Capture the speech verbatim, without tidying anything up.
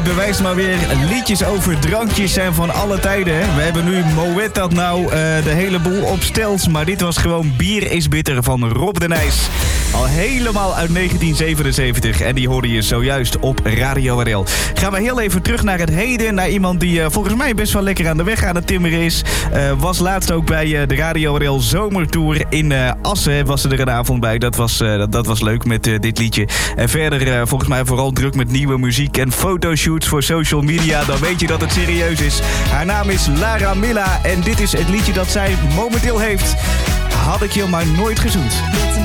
dit bewijst maar weer. Liedjes over drankjes zijn van alle tijden. Hè? We hebben nu Moet dat nou uh, de hele boel op stels. Maar dit was gewoon Bier is bitter van Rob de Nijs. Al helemaal uit negentien zevenenzeventig. En die hoorde je zojuist op Radio R L. Gaan we heel even terug naar het heden. Naar iemand die uh, volgens mij best wel lekker aan de weg aan het timmeren is. Uh, was laatst ook bij uh, de Radio R L Zomertour in uh, Assen. Was er een avond bij. Dat was, uh, dat, dat was leuk met uh, dit liedje. En verder uh, volgens mij vooral druk met nieuwe muziek en fotoshoots voor social media. Dan weet je dat het serieus is. Haar naam is Lara Milla. En dit is het liedje dat zij momenteel heeft. Had ik je maar nooit gezoend.